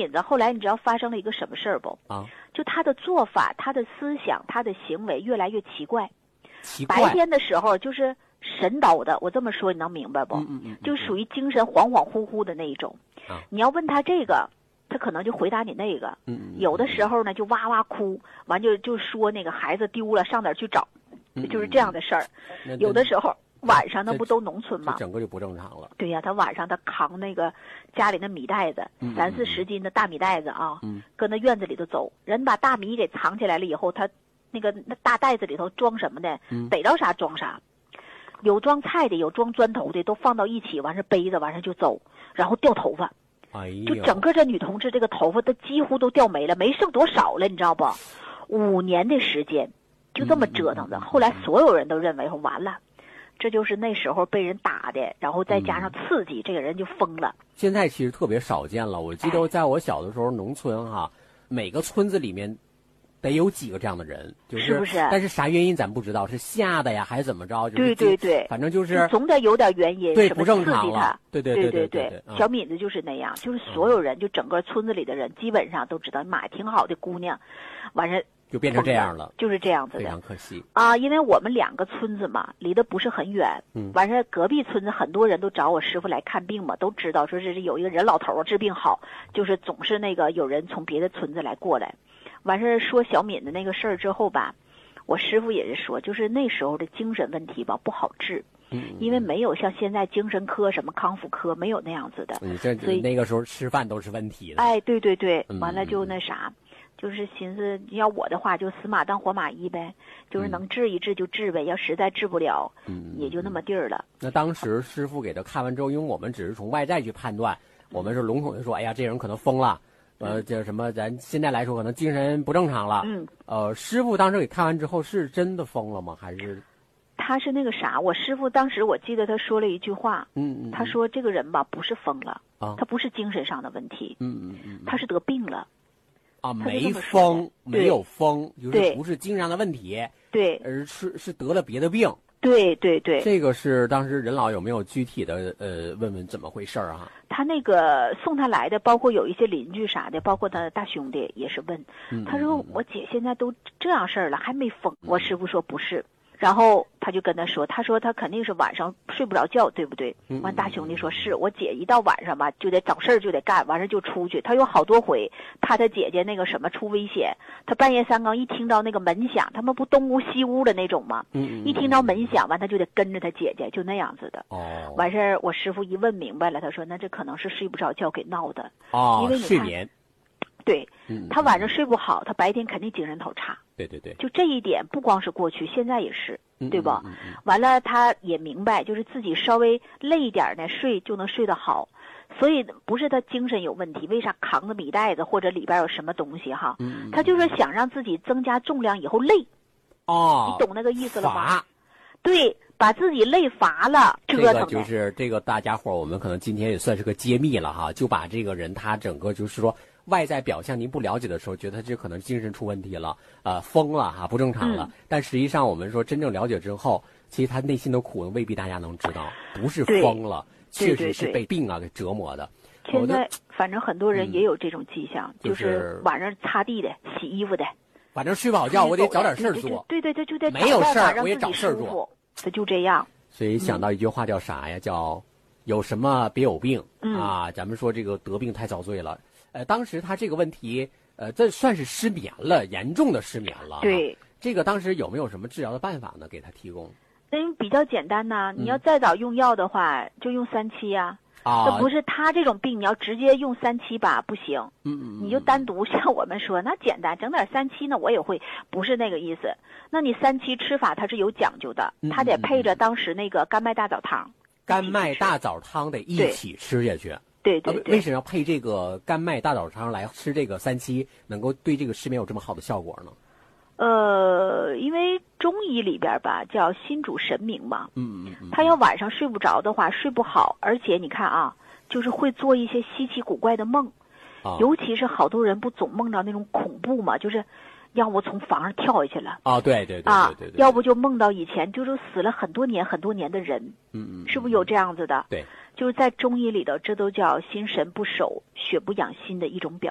敏子后来你知道发生了一个什么事儿不？ 啊， 就他的做法、他的思想、他的行为越来越奇怪。 奇怪。 白天的时候就是神叨的，我这么说你能明白不？就属于精神恍恍惚惚的那一种。你要问他这个，他可能就回答你那个。有的时候呢就哇哇哭，完就说那个孩子丢了，上哪儿去找，就是这样的事儿。有的时候晚上那不都农村吗？ 整个就不正常了。 对呀，他晚上他扛那个家里的米袋子，30-40斤的大米袋子啊，搁那院子里头走，人把大米给藏起来了以后，他那大袋子里头装什么的，逮着啥装啥，有装菜的，有装砖头的，都放到一起，完事背着，完事就走，然后掉头发。就整个这女同志这个头发都几乎都掉没了，没剩多少了，你知道不？5年的时间就这么折腾着。后来所有人都认为说完了，这就是那时候被人打的，然后再加上刺激，这个人就疯了。 现在其实特别少见了。我记得在我小的时候，农村每个村子里面得有几个这样的人， 是不是？ 但是啥原因咱不知道，是吓的呀还是怎么着？ 对， 反正就是总得有点原因， 对， 什么不正常刺激他。 对， 小敏子就是那样，就是所有人，就整个村子里的人基本上都知道，妈挺好的姑娘，完事就变成这样了， 就是这样子的， 非常可惜啊！因为我们2个村子嘛，离得不是很远，完事隔壁村子很多人都找我师傅来看病嘛，都知道说这是有一个人老头治病好，就是总是那个有人从别的村子来过来。完事说小敏的那个事儿之后吧，我师傅也是说，就是那时候的精神问题吧不好治，因为没有像现在精神科什么康复科没有那样子的， 所以那个时候吃饭都是问题的。 哎，对，完了就那啥。就是寻思要我的话就死马当活马医呗，就是能治一治就治呗，要实在治不了，也就那么地儿了。 那当时师傅给他看完之后，因为我们只是从外在去判断，我们是笼统的说，哎呀，这人可能疯了，这什么，咱现在来说可能精神不正常了。师傅当时给看完之后是真的疯了吗？还是？ 他是那个啥，我师傅当时我记得他说了一句话，他说这个人吧不是疯了，他不是精神上的问题，他是得病了。 没疯，没有疯，就是不是精神上的问题， 对， 而是得了别的病。 对， 这个是当时任老有没有具体的问问怎么回事啊？ 他那个送他来的，包括有一些邻居啥的，包括他的大兄弟也是问，他说我姐现在都这样事儿了，还没疯。我师傅说不是。然后他就跟他说，他说他肯定是晚上睡不着觉，对不对？完大兄弟说是，我姐一到晚上吧就得找事儿就得干，完事就出去。他有好多回怕他姐姐那个什么出危险，他半夜3更一听到那个门响，他们不东屋西屋的那种吗？一听到门响完他就得跟着他姐姐，就那样子的。完事儿我师傅一问明白了，他说那这可能是睡不着觉给闹的。因为你看睡眠。 对，他晚上睡不好，他白天肯定精神头差。 对， 就这一点不光是过去，现在也是，对吧？完了他也明白，就是自己稍微累一点呢，睡就能睡得好。所以不是他精神有问题，为啥扛着米袋子或者里边有什么东西哈？他就是想让自己增加重量以后累。你懂那个意思了吗？对，把自己累乏了，折腾的。 这个就是这个大家伙，我们可能今天也算是个揭秘了哈，就把这个人他整个就是说。外在表象您不了解的时候，觉得这可能精神出问题了，疯了不正常了。但实际上我们说真正了解之后，其实他内心的苦未必大家能知道，不是疯了，确实是被病给折磨的。 现在反正很多人也有这种迹象，就是晚上擦地的、洗衣服的， 反正睡不好觉，我得找点事儿做。 对，就得没有事儿我也找事儿做， 他就这样。 所以想到一句话叫啥呀？叫有什么别有病咱们说这个得病太遭罪了。当时他这个问题，这算是失眠了，严重的失眠了。 对， 这个当时有没有什么治疗的办法呢？给他提供？ 比较简单呐，你要再早用药的话，就用3-7呀。这不是他这种病，你要直接用3-7吧，不行。你就单独像我们说，那简单，整点3-7呢，我也会，不是那个意思。那你3-7吃法它是有讲究的，它得配着当时那个甘麦大枣汤。 甘麦大枣汤得一起吃下去。 对， 为什么要配这个甘麦大枣汤来吃这个3-7，能够对这个失眠有这么好的效果呢？ 因为中医里边吧叫心主神明嘛，他要晚上睡不着的话，睡不好，而且你看啊，就是会做一些稀奇古怪的梦，尤其是好多人不总梦到那种恐怖嘛，就是要不从房上跳下去了对， 要不就梦到以前就是死了很多年的人，是不是有这样子的？ 对。 就是在中医里头，这都叫心神不守、血不养心的一种表